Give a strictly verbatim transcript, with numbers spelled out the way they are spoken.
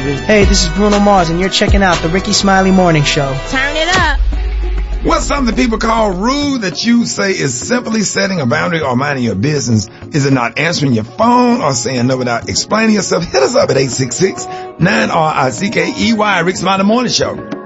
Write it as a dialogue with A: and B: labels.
A: baby.
B: Hey, this is Bruno Mars, and you're checking out the Ricky Smiley Morning Show.
C: Turn it up.
D: What's something people call rude that you say is simply setting a boundary or minding your business? Is it not answering your phone or saying no without explaining yourself? Hit us up at eight six six, nine R I C K E Y, Ricky Smiley Morning Show.